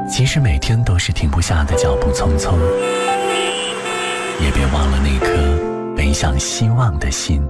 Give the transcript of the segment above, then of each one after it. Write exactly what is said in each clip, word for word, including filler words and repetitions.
即使每天都是停不下的脚步匆匆，也别忘了那颗奔向希望的心。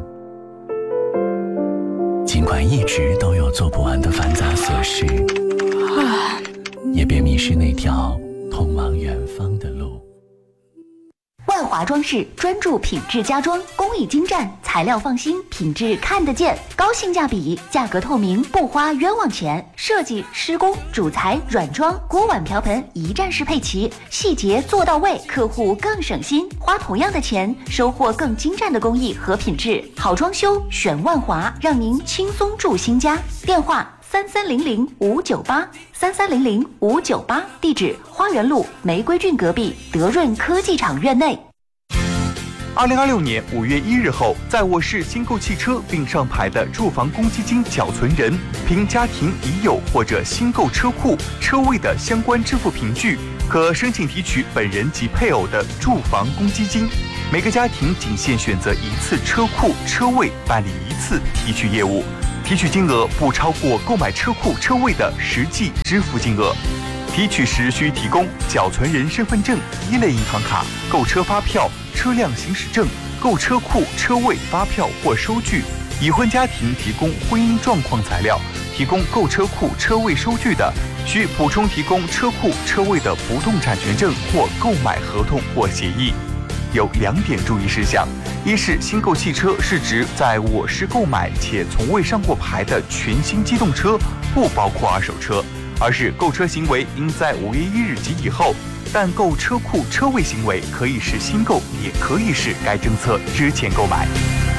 尽管一直都有做不完的繁杂琐事，也别迷失那条通往远方的路。 万华装饰专注品质家装，工艺精湛，材料放心，品质看得见，高性价比，价格透明，不花冤枉钱。设计、施工、主材、软装、锅碗瓢盆一站式配齐，细节做到位，客户更省心。花同样的钱，收获更精湛的工艺和品质。好装修选万华，让您轻松住新家。电话三三零零五九八三三零零五九八，地址花园路玫瑰郡隔壁德润科技厂院内。 二零二六年五月一日后，在我市新购汽车并上牌的住房公积金缴存人，凭家庭已有或者新购车库车位的相关支付凭据，可申请提取本人及配偶的住房公积金。每个家庭仅限选择一次车库车位办理一次提取业务，提取金额不超过购买车库车位的实际支付金额。提取时需提供缴存人身份证、一类银行卡、购车发票、车辆行驶证、购车库车位发票或收据。已婚家庭提供婚姻状况材料，提供购车库车位收据的，需补充提供车库车位的不动产权证或购买合同或协议。有两点注意事项：一是新购汽车是指在我市购买且从未上过牌的全新机动车，不包括二手车；二是购车行为应在五月一日及以后，但购车库车位行为可以是新购，也可以是该政策之前购买。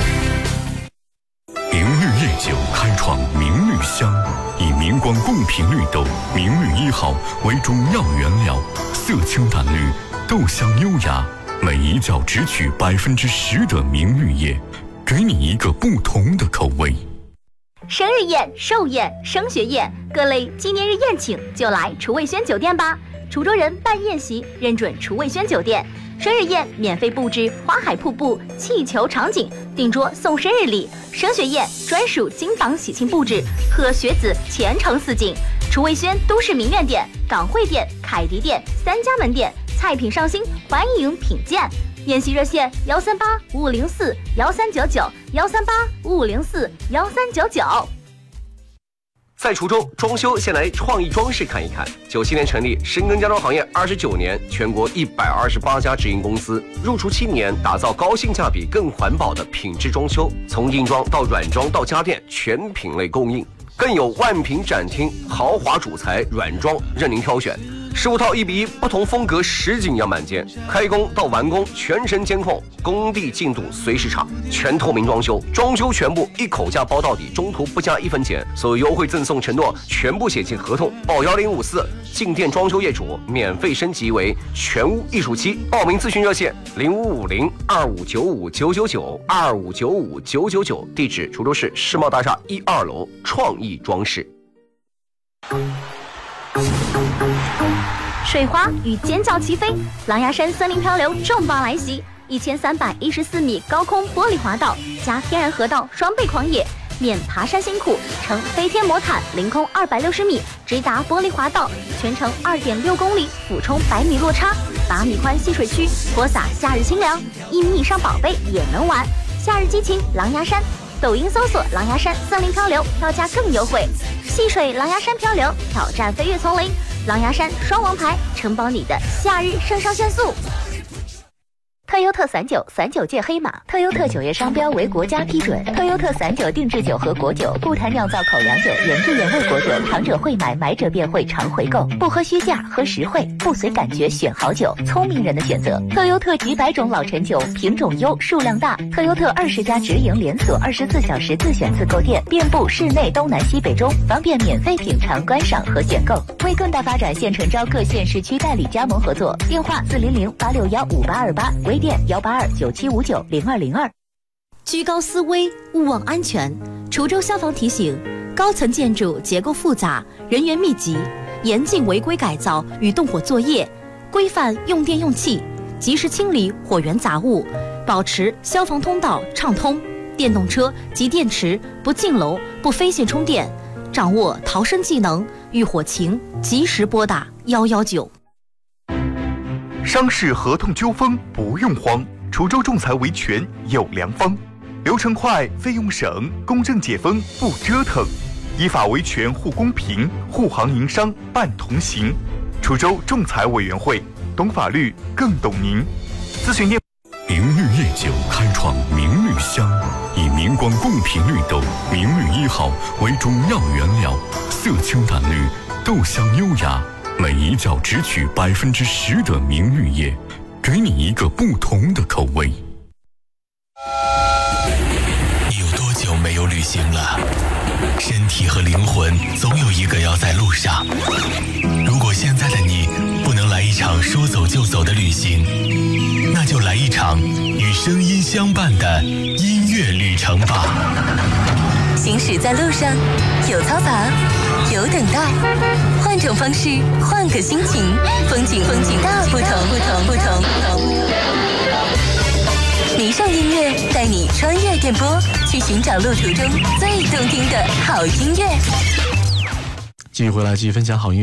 明绿夜酒开创明绿香，以明光贡品绿豆明绿一号为中药原料，色清淡绿，豆香优雅，每一角只取百分之十的明绿叶，给你一个不同的口味。 生日宴、寿宴、升学宴，各类纪念日宴请就来厨卫轩酒店吧。滁州人办宴席认准厨卫轩酒店，生日宴免费布置花海瀑布、气球场景，订桌送生日礼；升学宴专属金榜喜庆布置，贺学子前程似锦。厨卫轩都市名苑店、港汇店、凯迪店三家门店，菜品上新，欢迎品鉴。宴席热线幺三八五五零四幺三九九幺三八五五零四幺三九九。 在滁州装修，先来创意装饰看一看。九七年成立，深耕家装行业二十九年，全国一百二十八家直营公司，入厨七年，打造高性价比、更环保的品质装修，从硬装到软装到家电，全品类供应，更有万平展厅，豪华主材软装任您挑选。十五套一比一不同风格实景样板间，开工到完工全程监控，工地进度随时查，全透明装修，装修全部一口价包到底，中途不加一分钱，所有优惠赠送承诺全部写进合同，报幺零五四，进店装修业主免费升级为全屋艺术期，报名咨询热线零五五零二五九五九九九二五九五九九九，地址滁州市世贸大厦一二楼创意装饰。 水花与尖叫齐飞，狼牙山森林漂流重磅来袭，一千三百一十四米高空玻璃滑道加天然河道双倍狂野，免爬山辛苦，乘飞天魔毯凌空二百六十米直达玻璃滑道，全程二点六公里，俯冲百米落差，八米宽戏水区，泼洒夏日清凉，一米以上宝贝也能玩，夏日激情狼牙山。抖音搜索狼牙山森林漂流，票价更优惠。戏水狼牙山漂流，挑战飞跃丛林，狼牙山双王牌，承包你的夏日肾上腺素。特优特散酒，散酒界黑马。特优特酒业商标为国家批准。特优特散酒定制酒和果酒，不谈酿造口粮酒、原汁原味果酒，糖者会买，买者便会常回购。不喝虚价，喝实惠，不随感觉选好酒，聪明人的选择。特优特几百种老陈酒，品种优，数量大。特优特二十家直营连锁，二十四小时自选自购店，遍布市内东南西北中，方便免费品尝、观赏和选购。为更大发展，现诚招各县市区代理加盟合作，电话四零零八六幺五八二八，微店幺八二九七五九零二零二。 居高思危，勿忘安全。滁州消防提醒：高层建筑结构复杂，人员密集，严禁违规改造与动火作业，规范用电用气，及时清理火源杂物，保持消防通道畅通。电动车及电池不进楼、不飞线充电，掌握逃生技能， 遇火情及时拨打幺幺九。 商事合同纠纷不用慌，滁州仲裁维权有良方，流程快，费用省，公正解纷不折腾，依法维权护公平，护行营商伴同行。滁州仲裁委员会，懂法律更懂您。咨询电明绿夜酒开创明绿香，以明光贡品绿豆明绿一号为中药原料，色清淡绿，豆香优雅，每一角只取百分之十的明绿叶，给你一个不同的口味。 你有多久没有旅行了？身体和灵魂总有一个要在路上。如果现在的你不能来一场说走就走的旅行，那就来一场与声音相伴的音乐旅程吧。 行驶在路上，有嘈杂，有等待，换种方式，换个心情，风景风景大不同不同不同不同。迷上音乐，带你穿越电波，去寻找路途中最动听的好音乐。 继续回来，继续分享好音乐。